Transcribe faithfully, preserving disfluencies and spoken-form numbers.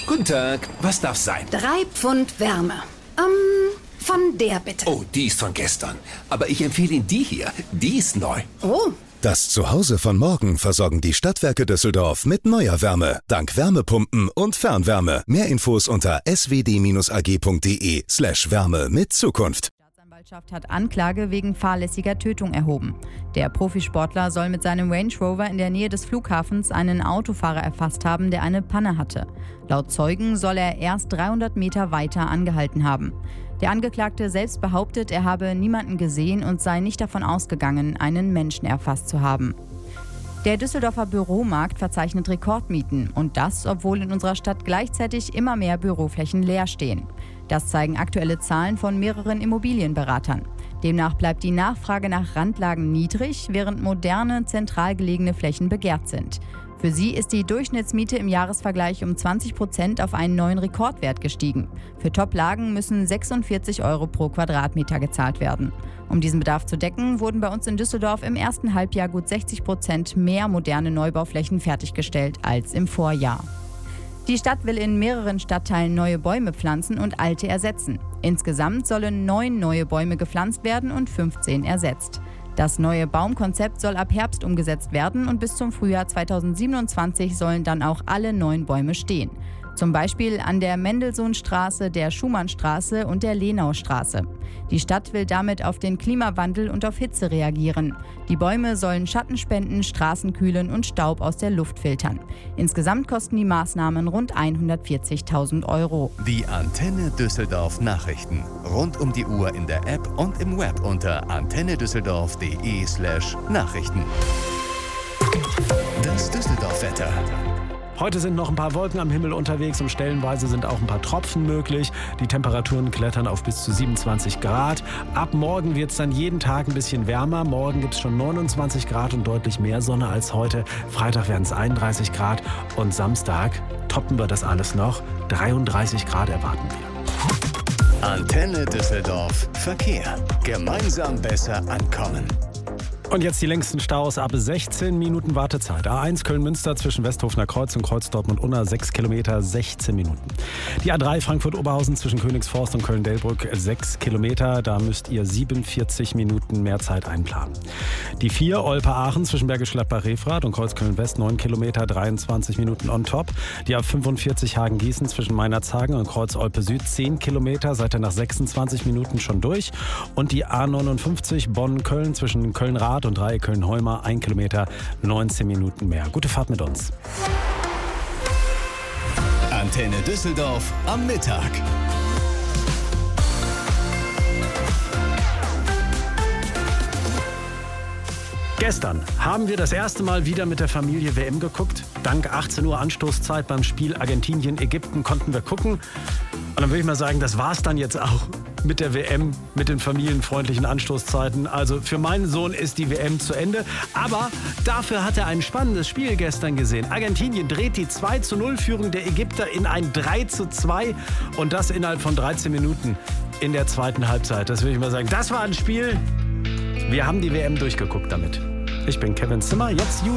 Guten Tag, was darf sein? Drei Pfund Wärme. Ähm, von der bitte. Oh, die ist von gestern. Aber ich empfehle Ihnen die hier. Die ist neu. Oh. Das Zuhause von morgen versorgen die Stadtwerke Düsseldorf mit neuer Wärme. Dank Wärmepumpen und Fernwärme. Mehr Infos unter s w d Bindestrich a g punkt d e slash Wärme mit Zukunft. Die Staatsanwaltschaft hat Anklage wegen fahrlässiger Tötung erhoben. Der Profisportler soll mit seinem Range Rover in der Nähe des Flughafens einen Autofahrer erfasst haben, der eine Panne hatte. Laut Zeugen soll er erst dreihundert Meter weiter angehalten haben. Der Angeklagte selbst behauptet, er habe niemanden gesehen und sei nicht davon ausgegangen, einen Menschen erfasst zu haben. Der Düsseldorfer Büromarkt verzeichnet Rekordmieten und das, obwohl in unserer Stadt gleichzeitig immer mehr Büroflächen leer stehen. Das zeigen aktuelle Zahlen von mehreren Immobilienberatern. Demnach bleibt die Nachfrage nach Randlagen niedrig, während moderne, zentral gelegene Flächen begehrt sind. Für sie ist die Durchschnittsmiete im Jahresvergleich um zwanzig Prozent auf einen neuen Rekordwert gestiegen. Für Top-Lagen müssen sechsundvierzig Euro pro Quadratmeter gezahlt werden. Um diesen Bedarf zu decken, wurden bei uns in Düsseldorf im ersten Halbjahr gut sechzig Prozent mehr moderne Neubauflächen fertiggestellt als im Vorjahr. Die Stadt will in mehreren Stadtteilen neue Bäume pflanzen und alte ersetzen. Insgesamt sollen neun neue Bäume gepflanzt werden und fünfzehn ersetzt. Das neue Baumkonzept soll ab Herbst umgesetzt werden und bis zum Frühjahr zweitausendsiebenundzwanzig sollen dann auch alle neun Bäume stehen. Zum Beispiel an der Mendelssohnstraße, der Schumannstraße und der Lenaustraße. Die Stadt will damit auf den Klimawandel und auf Hitze reagieren. Die Bäume sollen Schatten spenden, Straßen kühlen und Staub aus der Luft filtern. Insgesamt kosten die Maßnahmen rund hundertvierzigtausend Euro. Die Antenne Düsseldorf Nachrichten. Rund um die Uhr in der App und im Web unter antennedüsseldorf.de slash Nachrichten. Das Düsseldorf-Wetter. Heute sind noch ein paar Wolken am Himmel unterwegs und stellenweise sind auch ein paar Tropfen möglich. Die Temperaturen klettern auf bis zu siebenundzwanzig Grad. Ab morgen wird es dann jeden Tag ein bisschen wärmer. Morgen gibt es schon neunundzwanzig Grad und deutlich mehr Sonne als heute. Freitag werden es einunddreißig Grad und Samstag toppen wir das alles noch. dreiunddreißig Grad erwarten wir. Antenne Düsseldorf Verkehr. Gemeinsam besser ankommen. Und jetzt die längsten Staus ab sechzehn Minuten Wartezeit. A eins Köln-Münster zwischen Westhofener Kreuz und Kreuz Dortmund-Unna sechs Kilometer, sechzehn Minuten. Die A drei Frankfurt-Oberhausen zwischen Königsforst und Köln-Delbrück sechs Kilometer. Da müsst ihr siebenundvierzig Minuten mehr Zeit einplanen. Die vier Olpe-Aachen zwischen Bergisch Gladbach-Refrath und Kreuz Köln-West neun Kilometer, dreiundzwanzig Minuten on top. Die A fünfundvierzig Hagen-Gießen zwischen Meinerzhagen und Kreuz Olpe Süd zehn Kilometer. Seid ihr nach sechsundzwanzig Minuten schon durch. Und die A neunundfünfzig Bonn-Köln zwischen Köln-Rath und Dreieck Köln-Heuma, ein Kilometer, neunzehn Minuten mehr. Gute Fahrt mit uns. Antenne Düsseldorf am Mittag. Gestern haben wir das erste Mal wieder mit der Familie W M geguckt. Dank achtzehn Uhr Anstoßzeit beim Spiel Argentinien-Ägypten konnten wir gucken. Und dann würde ich mal sagen, das war's dann jetzt auch mit der W M, mit den familienfreundlichen Anstoßzeiten. Also für meinen Sohn ist die W M zu Ende. Aber dafür hat er ein spannendes Spiel gestern gesehen. Argentinien dreht die zwei zu null Führung der Ägypter in ein drei zu zwei und das innerhalb von dreizehn Minuten in der zweiten Halbzeit. Das würde ich mal sagen, das war ein Spiel. Wir haben die W M durchgeguckt damit. Ich bin Kevin Zimmer, jetzt